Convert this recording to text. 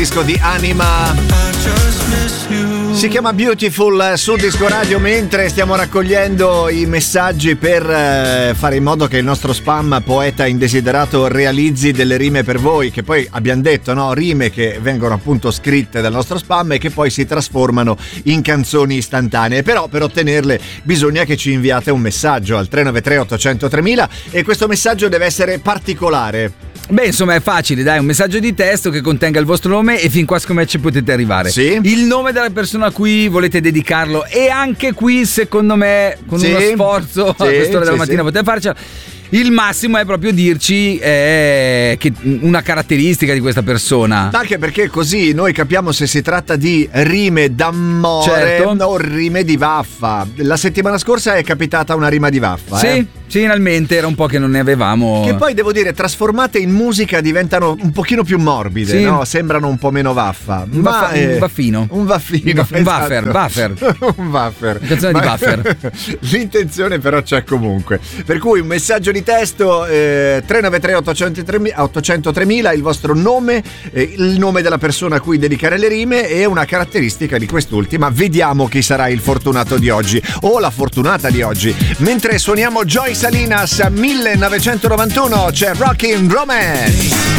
disco di Anima. Si chiama Beautiful su Disco Radio, mentre stiamo raccogliendo i messaggi per fare in modo che il nostro spam poeta indesiderato realizzi delle rime per voi, che poi abbiamo detto, no? Rime che vengono appunto scritte dal nostro spam e che poi si trasformano in canzoni istantanee. Però per ottenerle bisogna che ci inviate un messaggio al 393 800 3000 e questo messaggio deve essere particolare. Beh, insomma, è facile, dai, un messaggio di testo che contenga il vostro nome e fin qua secondo me ci potete arrivare. Sì. Il nome della persona a cui volete dedicarlo, e anche qui secondo me con uno sforzo a quest'ora della mattina potete farcela. Il massimo è proprio dirci che una caratteristica di questa persona. Anche perché così noi capiamo se si tratta di rime d'amore, certo, o rime di vaffa. La settimana scorsa è capitata una rima di vaffa. Sì, finalmente era un po' che non ne avevamo. Che poi devo dire, trasformate in musica diventano un pochino più morbide, no? Sembrano un po' meno vaffa. Un vaffino. Un vaffino. Un buffer. Un buffer. Una canzone di buffer. L'intenzione però c'è comunque. Per cui un messaggio di testo 393 800 3000, il vostro nome, il nome della persona a cui dedicare le rime e una caratteristica di quest'ultima. Vediamo chi sarà il fortunato di oggi o la fortunata di oggi. Mentre suoniamo Joy Salinas 1991, c'è Rockin' Romance.